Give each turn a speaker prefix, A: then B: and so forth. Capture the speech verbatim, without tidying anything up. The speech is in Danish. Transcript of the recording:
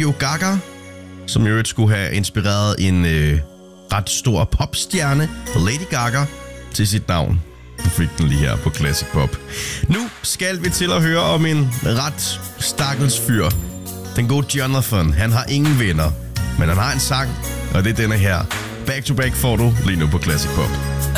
A: Radio Gaga, som i øvrigt skulle have inspireret en øh, ret stor popstjerne, Lady Gaga, til sit navn. Du fik den lige her på Classic Pop. Nu skal vi til at høre om en ret stakkels fyr. Den gode Jonathan. Han har ingen venner, men han har en sang, og det er denne her. Back to Back får du lige nu på Classic Pop.